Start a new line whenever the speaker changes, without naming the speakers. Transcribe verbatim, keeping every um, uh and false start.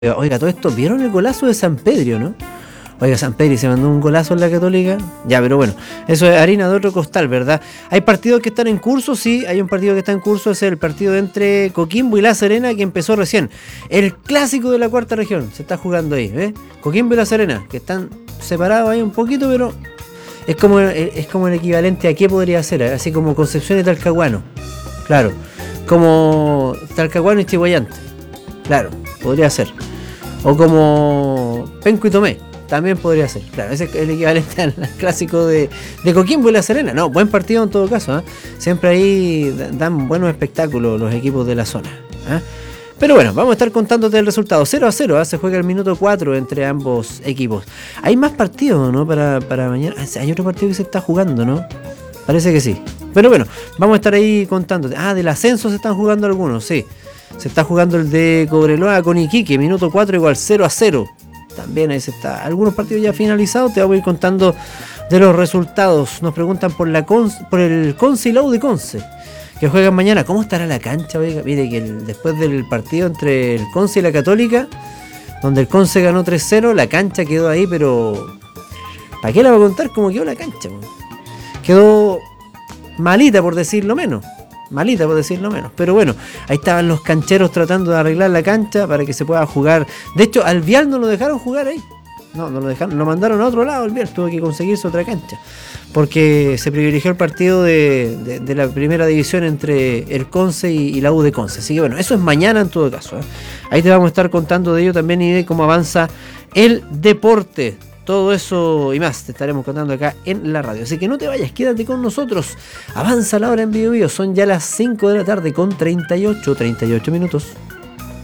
Oiga, todo esto, ¿vieron el golazo de San Pedro, no? Oiga, San Pedro se mandó un golazo en la Católica. Ya, pero bueno, eso es harina de otro costal, ¿verdad? Hay partidos que están en curso, sí, hay un partido que está en curso, es el partido entre Coquimbo y La Serena, que empezó recién. El clásico de la cuarta región, se está jugando ahí, ¿ves? Coquimbo y La Serena, que están separados ahí un poquito, pero es como, es como el equivalente a qué podría ser, así como Concepción y Talcahuano, claro, como Talcahuano y Chihuayante, claro, podría ser. O como Penco y Tomé, también podría ser. Claro, ese es el equivalente al clásico de, de Coquimbo y La Serena. No, buen partido en todo caso, ¿eh? Siempre ahí dan buenos espectáculos los equipos de la zona, ¿eh? Pero bueno, vamos a estar contándote el resultado. cero a cero, ¿eh? Se juega el minuto cuatro entre ambos equipos. Hay más partidos, ¿no? Para, para mañana. Hay otro partido que se está jugando, ¿no? Parece que sí. Pero bueno, vamos a estar ahí contándote. Ah, del ascenso se están jugando algunos, sí. Se está jugando el de Cobreloa con Iquique, minuto cuatro igual cero a cero. También ahí se está. Algunos partidos ya finalizados, te voy a ir contando de los resultados. Nos preguntan por la Conce, por el Conce y la U de Conce, que juegan mañana. ¿Cómo estará la cancha? Oiga, mire que el, después del partido entre el Conce y la Católica, donde el Conce ganó tres cero, la cancha quedó ahí, pero ¿para qué la voy a contar cómo quedó la cancha? Quedó malita, por decirlo menos. Malita, por decirlo menos. Pero bueno, ahí estaban los cancheros tratando de arreglar la cancha para que se pueda jugar. De hecho, al Vial no lo dejaron jugar ahí. No, no lo dejaron, lo mandaron a otro lado. El Vial tuvo que conseguirse otra cancha, porque se privilegió el partido de, de, de la primera división entre el Conce y, y la U de Conce. Así que bueno, eso es mañana en todo caso, ¿eh? Ahí te vamos a estar contando de ello también y de cómo avanza el deporte. Todo eso y más te estaremos contando acá en la radio. Así que no te vayas, quédate con nosotros. Avanza la hora en Bio Bio. Son ya las cinco de la tarde con treinta y ocho minutos.